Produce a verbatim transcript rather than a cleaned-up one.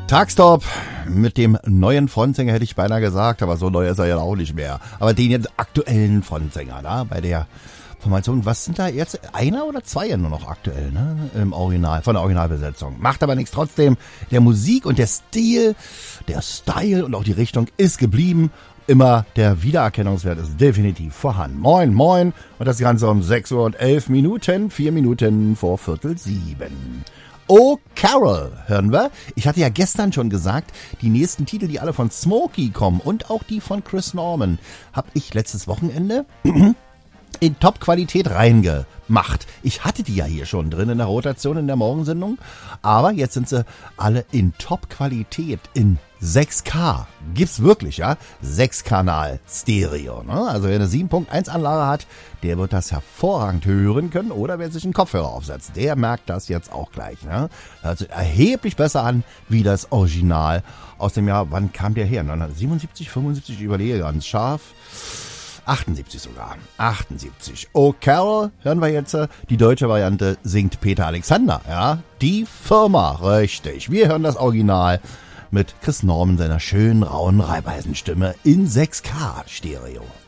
Tagstop mit dem neuen Frontsänger hätte ich beinahe gesagt, aber so neu ist er ja auch nicht mehr. Aber den jetzt aktuellen Frontsänger da bei der Formation, was sind da jetzt? Einer oder zwei ja nur noch aktuell, ne? Im Original, von der Originalbesetzung. Macht aber nichts, trotzdem. Der Musik und der Stil, der Style und auch die Richtung ist geblieben. Immer der Wiedererkennungswert ist definitiv vorhanden. Moin, moin. Und das Ganze um sechs Uhr und elf Minuten, vier Minuten vor Viertel sieben. Oh, Carol, hören wir. Ich hatte ja gestern schon gesagt, die nächsten Titel, die alle von Smokey kommen und auch die von Chris Norman, habe ich letztes Wochenende in Top-Qualität reingemacht. Ich hatte die ja hier schon drin in der Rotation in der Morgensendung, aber jetzt sind sie alle in Top-Qualität in sechs K. Gibt's wirklich, ja? sechs Kanal Stereo, ne? Also wer eine sieben Punkt eins Anlage hat, der wird das hervorragend hören können, oder wer sich einen Kopfhörer aufsetzt, der merkt das jetzt auch gleich, ne? Hört sich erheblich besser an wie das Original aus dem Jahr, wann kam der her? neunzehnhundertsiebenundsiebzig, fünfundsiebzig, ich überlege ganz scharf. achtundsiebzig sogar. achtundsiebzig. Oh, Carol, hören wir jetzt. Die deutsche Variante singt Peter Alexander, ja? Die Firma, richtig. Wir hören das Original mit Chris Norman seiner schönen, rauen Reibeisenstimme in sechs K Stereo.